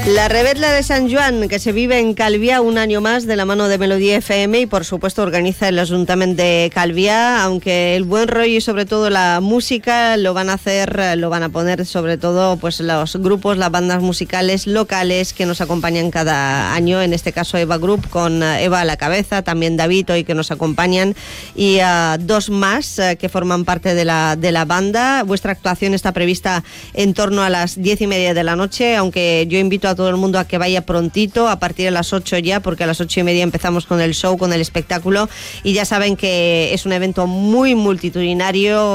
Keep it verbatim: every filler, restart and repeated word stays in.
La Rebetla de San Joan, que se vive en Calviá un año más de la mano de Melodía F M y por supuesto organiza el Ayuntamiento de Calviá, aunque el buen rollo y sobre todo la música lo van a hacer, lo van a poner sobre todo pues los grupos, las bandas musicales locales que nos acompañan cada año, en este caso Eva Group con Eva a la cabeza, también David hoy que nos acompañan y uh, dos más uh, que forman parte de la, de la banda. Vuestra actuación está prevista en torno a las diez y media de la noche, aunque yo invito a todo el mundo a que vaya prontito, a partir de las ocho ya, porque a las ocho y media empezamos con el show, con el espectáculo, y ya saben que es un evento muy multitudinario.